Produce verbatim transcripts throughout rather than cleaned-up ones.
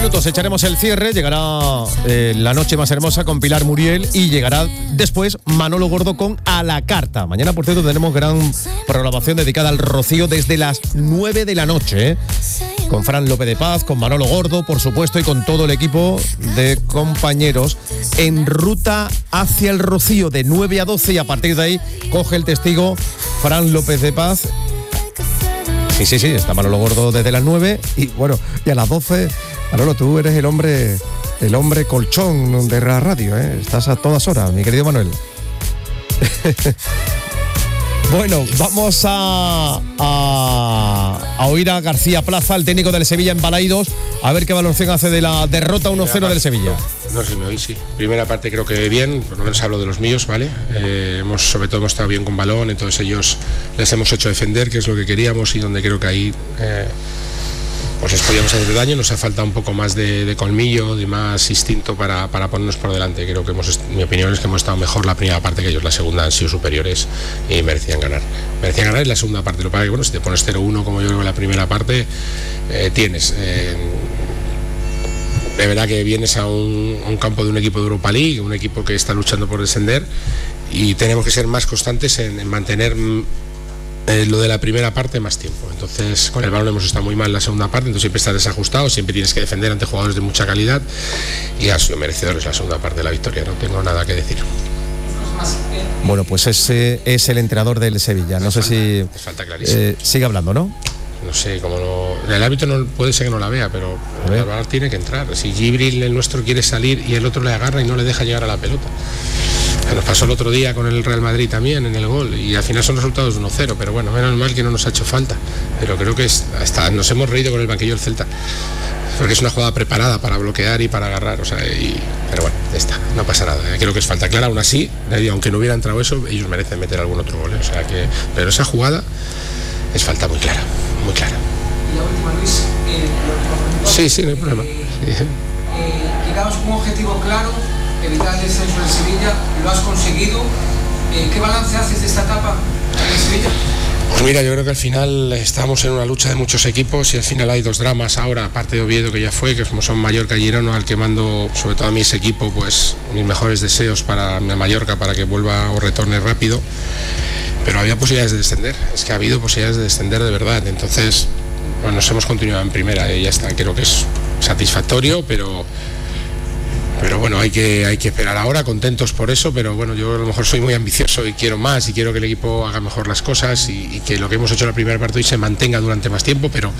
minutos echaremos el cierre, llegará eh, La Noche Más Hermosa con Pilar Muriel y llegará después Manolo Gordo con A la Carta. Mañana, por cierto, tenemos gran programación dedicada al Rocío desde las nueve de la noche, ¿eh? Con Fran López de Paz, con Manolo Gordo, por supuesto, y con todo el equipo de compañeros en ruta hacia el Rocío de nueve a doce, y a partir de ahí coge el testigo Fran López de Paz. Sí, sí, sí, está Manolo Gordo desde las nueve y bueno, y a las doce, Manolo, tú eres el hombre, el hombre colchón de la radio, ¿eh? Estás a todas horas, mi querido Manuel. Bueno, vamos a, a, a oír a García Plaza, el técnico del Sevilla en Balaídos, a ver qué valoración hace de la derrota uno cero del Sevilla. No sé si me oís, sí. Primera parte creo que bien, por lo menos hablo de los míos, ¿vale? Eh, hemos, sobre todo hemos estado bien con balón, entonces ellos les hemos hecho defender, que es lo que queríamos y donde creo que ahí eh, pues les podíamos hacer daño. Nos ha faltado un poco más de, de colmillo, de más instinto para, para ponernos por delante. Creo que hemos, mi opinión es que hemos estado mejor la primera parte que ellos, la segunda han sido superiores y merecían ganar. Merecían ganar en la segunda parte, lo que pasa es que bueno, si te pones cero uno como yo creo que la primera parte, eh, tienes... Eh, de verdad que vienes a un, a un campo de un equipo de Europa League, un equipo que está luchando por descender, y tenemos que ser más constantes en, en mantener eh, lo de la primera parte más tiempo. Entonces con el balón hemos estado muy mal en la segunda parte, entonces siempre estás desajustado, siempre tienes que defender ante jugadores de mucha calidad, y ha sido merecedores la segunda parte de la victoria, no tengo nada que decir. Bueno, pues ese es el entrenador del Sevilla, no sé si falta clarísimo. Eh, sigue hablando, ¿no? No sé, como no, el árbitro no puede ser que no la vea, pero el balón tiene que entrar. Si Gibril, el nuestro, quiere salir y el otro le agarra y no le deja llegar a la pelota. Nos pasó el otro día con el Real Madrid también en el gol, y al final son resultados uno cero, pero bueno, menos mal que no nos ha hecho falta. Pero creo que es, hasta nos hemos reído con el banquillo del Celta, porque es una jugada preparada para bloquear y para agarrar, o sea, y, pero bueno, ya está, no pasa nada. Creo que es falta clara, aún así, aunque no hubiera entrado eso, ellos merecen meter algún otro gol, ¿eh? O sea que, pero esa jugada es falta muy clara, muy clara. Y la última, Luis, eh, lo, lo sí, sí, no hay problema. Eh, sí. eh, llegamos con un objetivo claro, evitar el descenso en Sevilla, lo has conseguido. Eh, ¿Qué balance haces de esta etapa en Sevilla? Pues mira, yo creo que al final estamos en una lucha de muchos equipos y al final hay dos dramas ahora, aparte de Oviedo, que ya fue, que como son Mallorca y Girona, al que mando sobre todo a mí ese equipo, pues mis mejores deseos para Mallorca, para que vuelva o retorne rápido. Pero había posibilidades de descender, es que ha habido posibilidades de descender de verdad, entonces bueno, nos hemos continuado en primera y ya está, creo que es satisfactorio, pero pero bueno, hay que, hay que esperar ahora, contentos por eso, pero bueno, yo a lo mejor soy muy ambicioso y quiero más y quiero que el equipo haga mejor las cosas y, y que lo que hemos hecho en la primera parte hoy se mantenga durante más tiempo, pero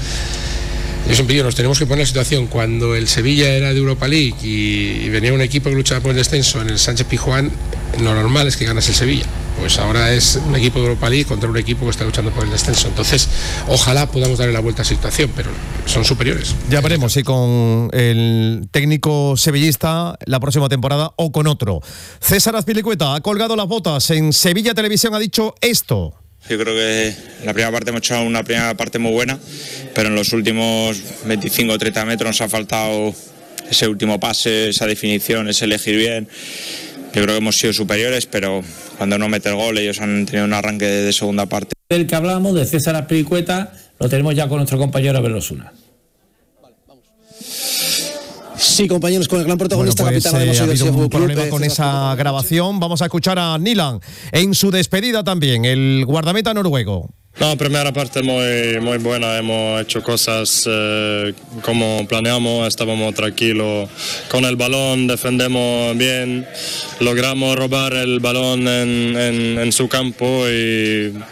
yo siempre digo, nos tenemos que poner en la situación, cuando el Sevilla era de Europa League y, y venía un equipo que luchaba por el descenso en el Sánchez Pizjuán, lo normal es que ganas el Sevilla. Pues ahora es un equipo de Europa League contra un equipo que está luchando por el descenso. Entonces, ojalá podamos darle la vuelta a la situación, pero son superiores. Ya veremos si con el técnico sevillista la próxima temporada o con otro. César Azpilicueta ha colgado las botas en Sevilla Televisión, ha dicho esto. Yo creo que en la primera parte hemos hecho una primera parte muy buena, pero en los últimos veinticinco o treinta metros nos ha faltado ese último pase, esa definición, ese elegir bien. Yo creo que hemos sido superiores, pero cuando no mete el gol, ellos han tenido un arranque de, de segunda parte. Del que hablamos, de César Azpilicueta, lo tenemos ya con nuestro compañero Abel Osuna. Sí, compañeros, con el gran protagonista, bueno, pues, capitán eh, de ha habido un Club, problema eh, con esa grabación. Vamos a escuchar a Nilan en su despedida también, el guardameta noruego. No, primera parte muy, muy buena, hemos hecho cosas eh, como planeamos, estábamos tranquilos con el balón, defendemos bien, logramos robar el balón en, en, en su campo y